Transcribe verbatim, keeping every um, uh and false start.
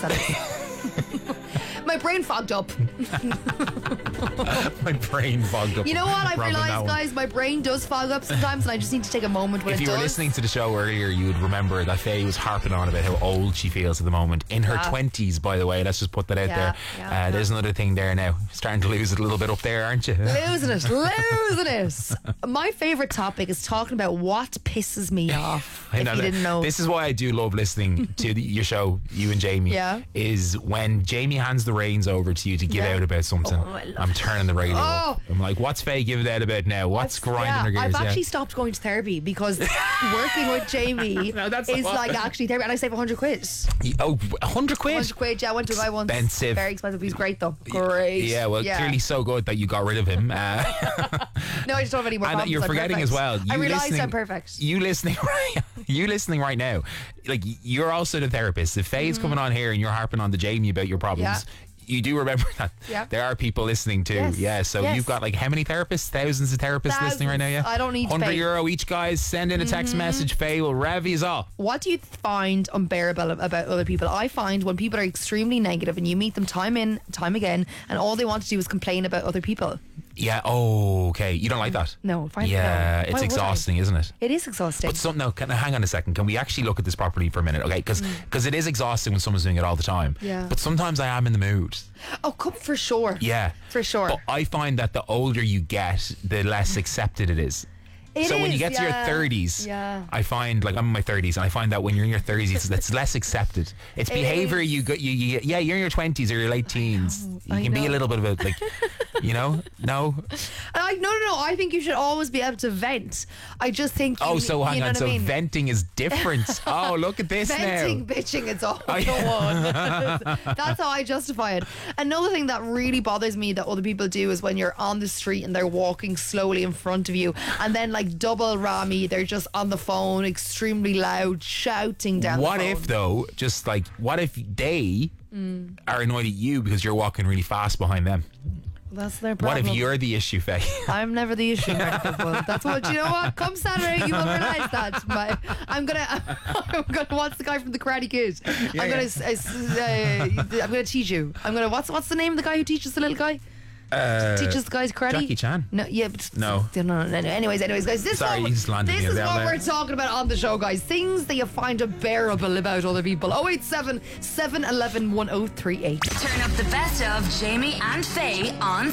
that is. My brain fogged up. My brain fogged up. You know what? I've Rather than that realised, one. guys, my brain does fog up sometimes, and I just need to take a moment when If it you does. were listening to the show earlier, you would remember that Faye was harping on about how old she feels at the moment. In her Yeah. twenties, by the way. Let's just put that out Yeah, there. yeah, uh, yeah. There's another thing there now. Starting to lose it a little bit up there, aren't you? Losing it, losing it. My favourite topic is talking about what pisses me off. I if know you that- didn't know. This is why I do love listening to the, your show, you and Jamie. Yeah. Is when Jamie hands the reins over to you to give Yeah. out about something. Oh, I love I'm turning the radio Oh. up. I'm like, what's Faye giving out about now? What's grinding yeah, her gears? I've Yeah. actually stopped going to therapy because working with Jamie No, that's is not- like actually therapy, and I save one hundred quid. Oh, a hundred quid. one hundred quid, yeah. I went to a guy once. Expensive. Very expensive. He's great though. Great. Yeah, well, clearly so good that you got rid of him. Uh, No, I just don't have any more and that problems. you're I'm forgetting perfect. as well. I you realised listening- I'm perfect. You listening right? You listening right now? Like you're also the therapist. If Faye's coming on here and you're harping on to Jamie about your problems. Mm-hmm. Yeah. You do remember that Yeah. there are people listening too. Yes. Yeah, so Yes. you've got like how many therapists? Thousands of therapists listening right now, yeah? Thousands. I don't need to one hundred pay. euro each, guys. Send in a text message. Faye will rev you all. What do you find unbearable about other people? I find when people are extremely negative and you meet them time in, time again, and all they want to do is complain about other people. Yeah, oh, okay. You don't like that? No, fine. Yeah, no. Why it's would I? exhausting, isn't it? It is exhausting. But some, no, can I hang on a second? Can we actually look at this properly for a minute? Okay, because it is exhausting when someone's doing it all the time. Yeah. But sometimes I am in the mood. Oh, come for sure. Yeah. For sure. But I find that the older you get, the less accepted it is. It so when you is, get to your yeah. thirties, Yeah. I find, like I'm in my thirties, and I find that when you're in your thirties, it's, it's less accepted. It's It behavior is. you, go, you, you, yeah, you're in your twenties or your late teens. I You can be know. a little bit of a, like, you know, no. And I, no, no, no. I think you should always be able to vent. I just think. Oh, you, so you hang know on. what So I mean? venting is different. Oh, look at this Venting, now. bitching, it's all Oh, the yeah. one. That's how I justify it. Another thing that really bothers me that other people do is when you're on the street and they're walking slowly in front of you, and then like double rammy, they're just on the phone, extremely loud, shouting down. What the phone. if though? Just like, what if they Mm. are annoyed at you because you're walking really fast behind them? That's their What problem. if you're the issue, Faye? I'm never the issue, Mark People. That's what, you know what? Come Saturday, you will realise that. My, I'm gonna, I'm gonna. What's the guy from the Karate Kid? I'm Yeah, gonna, yeah. uh, I'm gonna teach you. I'm gonna. What's what's the name of the guy who teaches the little guy? Uh, Teaches the guys karate. Jackie Chan. No, yeah, but No. no, no, no, no. Anyways, anyways, guys, this Sorry, is what, you just landed this me is down what there. we're talking about on the show, guys. Things that you find unbearable about other people. oh eight seven, seven one one, one oh three eight. Turn up the best of Jamie and Faye on